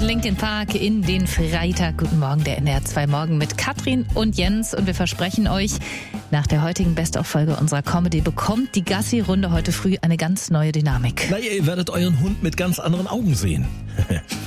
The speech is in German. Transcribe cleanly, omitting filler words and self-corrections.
Linkin Park in den Freitag. Guten Morgen, der NDR 2 Morgen mit Katrin und Jens. Und wir versprechen euch, nach der heutigen Best-of-Folge unserer Comedy bekommt die Gassi-Runde heute früh eine ganz neue Dynamik. Na, ihr werdet euren Hund mit ganz anderen Augen sehen.